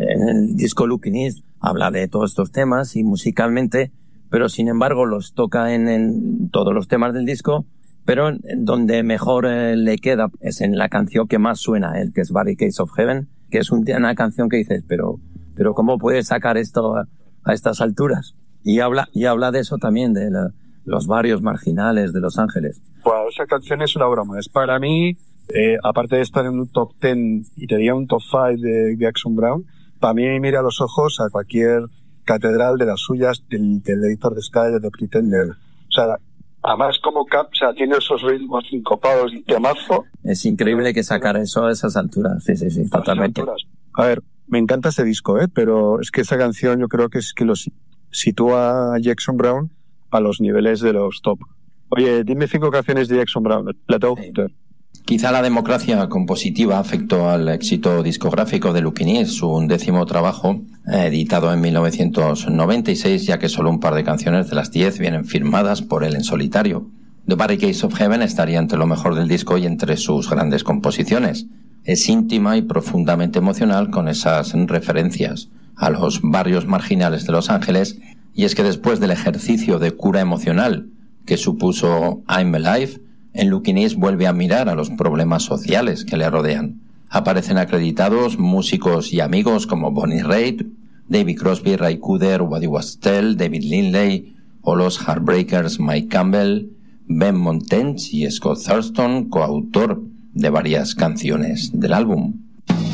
En el disco Looking East habla de todos estos temas y musicalmente, pero sin embargo los toca en todos los temas del disco, pero donde mejor le queda es en la canción que más suena a él, que es Barricades of Heaven, que es una canción que dices, pero ¿cómo puedes sacar esto a estas alturas? Y habla de eso también, de los barrios marginales de Los Ángeles. Wow, esa canción es una broma. Es para mí, aparte de estar en un top 10 y tenía un top 5 de Jackson Browne, para mí mira a los ojos a cualquier catedral de las suyas, del Editor de Sky, de Pretender. O sea, además como Cap, o sea, tiene esos ritmos sincopados y temazo. Es increíble que sacara eso a esas alturas. Sí, totalmente. A ver, me encanta ese disco, pero es que esa canción yo creo que es que los sitúa a Jackson Browne a los niveles de los top. Oye, dime 5 canciones de Jackson Browne. Quizá la democracia compositiva afectó al éxito discográfico de Looking East, su 11º trabajo, editado en 1996, ya que solo un par de canciones de las 10 vienen firmadas por él en solitario. The Barricades of Heaven estaría entre lo mejor del disco y entre sus grandes composiciones. Es íntima y profundamente emocional, con esas referencias a los barrios marginales de Los Ángeles, y es que después del ejercicio de cura emocional que supuso I'm Alive, en Looking East vuelve a mirar a los problemas sociales que le rodean. Aparecen acreditados músicos y amigos como Bonnie Raitt, David Crosby, Ray Cooder, Waddy Wachtel, David Lindley, o los Heartbreakers Mike Campbell, Ben Montens y Scott Thurston, coautor de varias canciones del álbum.